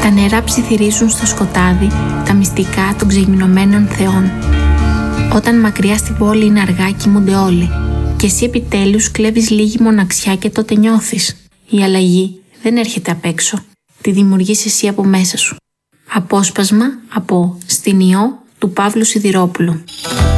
Τα νερά ψιθυρίζουν στο σκοτάδι τα μυστικά των ξεγυμνωμένων θεών. Όταν μακριά στην πόλη είναι αργά, κοιμούνται όλοι. Και εσύ επιτέλους κλέβεις λίγη μοναξιά και τότε νιώθεις. Η αλλαγή δεν έρχεται απ' έξω. Τη δημιουργείς εσύ από μέσα σου. Απόσπασμα από «Στην Ιώ» του Παύλου Σιδηρόπουλου.